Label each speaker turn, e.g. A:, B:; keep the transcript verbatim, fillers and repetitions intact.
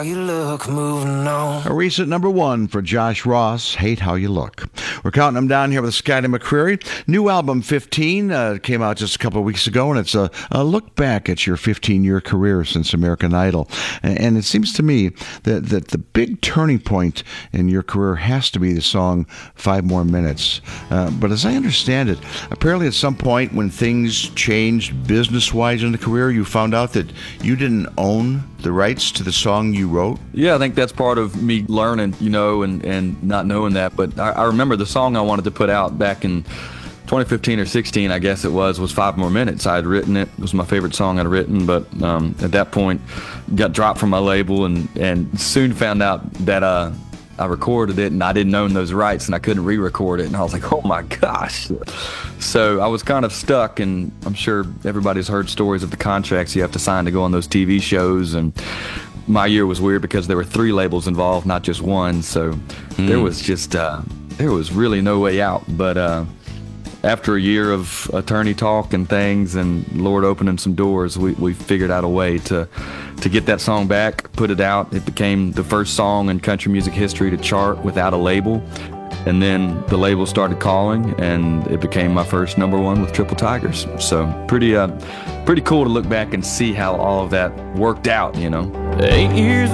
A: You look, moving on.
B: A recent number one for Josh Ross, Hate How You Look. We're counting them down here with Skyler McCreary. New album fifteen uh, came out just a couple of weeks ago, and it's a, a look back at your fifteen-year career since American Idol. And, and it seems to me that, that the big turning point in your career has to be the song Five More Minutes. Uh, but as I understand it, apparently at some point when things changed business-wise in the career, you found out that you didn't own the rights to the song you wrote?
C: Yeah, I think that's part of me learning, you know, and, and not knowing that. But I, I remember the song I wanted to put out back in twenty fifteen or sixteen, I guess it was, was Five More Minutes. I had written it. It was my favorite song I'd written, but um, at that point, got dropped from my label and, and soon found out that uh, I recorded it and I didn't own those rights and I couldn't re-record it. And I was like, oh my gosh. So I was kind of stuck, and I'm sure everybody's heard stories of the contracts you have to sign to go on those T V shows. And my year was weird because there were three labels involved, not just one. So mm. there was just, uh, there was really no way out. But uh, after a year of attorney talk and things and Lord opening some doors, we, we figured out a way to to get that song back, put it out. It became the first song in country music history to chart without a label. And then the label started calling, and it became my first number one with Triple Tigers. So pretty, uh, pretty cool to look back and see how all of that worked out, you know.
A: Eight years